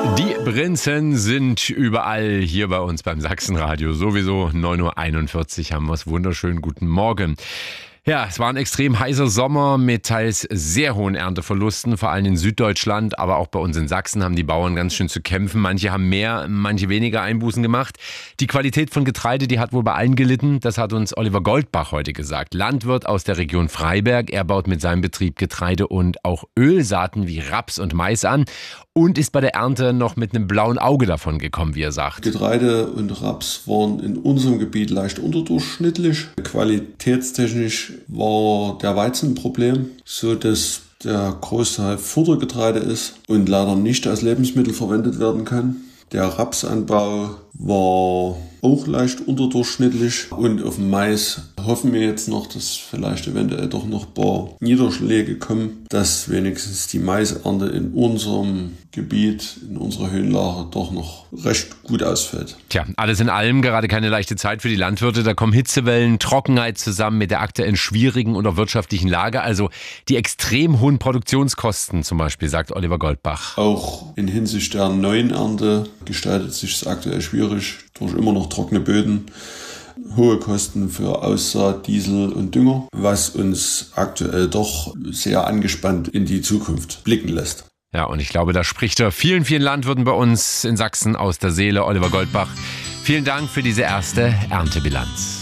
Die Prinzen sind überall hier bei uns beim Sachsenradio. Sowieso 9:41 Uhr haben wir es. Wunderschönen guten Morgen. Ja, es war ein extrem heißer Sommer mit teils sehr hohen Ernteverlusten, vor allem in Süddeutschland, aber auch bei uns in Sachsen haben die Bauern ganz schön zu kämpfen. Manche haben mehr, manche weniger Einbußen gemacht. Die Qualität von Getreide, die hat wohl bei allen gelitten. Das hat uns Oliver Goldbach heute gesagt. Landwirt aus der Region Freiberg. Er baut mit seinem Betrieb Getreide und auch Ölsaaten wie Raps und Mais an und ist bei der Ernte noch mit einem blauen Auge davon gekommen, wie er sagt. Getreide und Raps waren in unserem Gebiet leicht unterdurchschnittlich. Qualitätstechnisch war der Weizen ein Problem, so dass der Großteil Futtergetreide ist und leider nicht als Lebensmittel verwendet werden kann. Der Rapsanbau war auch leicht unterdurchschnittlich und auf dem Mais hoffen wir jetzt noch, dass vielleicht eventuell doch noch ein paar Niederschläge kommen, dass wenigstens die Maisernte in unserem Gebiet, in unserer Höhenlage doch noch recht gut ausfällt. Tja, alles in allem gerade keine leichte Zeit für die Landwirte. Da kommen Hitzewellen, Trockenheit zusammen mit der aktuellen schwierigen oder wirtschaftlichen Lage. Also die extrem hohen Produktionskosten zum Beispiel, sagt Oliver Goldbach. Auch in Hinsicht der neuen Ernte gestaltet sich es aktuell schwierig durch immer noch trockene Böden. Hohe Kosten für Aussaat, Diesel und Dünger, was uns aktuell doch sehr angespannt in die Zukunft blicken lässt. Ja, und ich glaube, da spricht er vielen, vielen Landwirten bei uns in Sachsen aus der Seele. Oliver Goldbach, vielen Dank für diese erste Erntebilanz.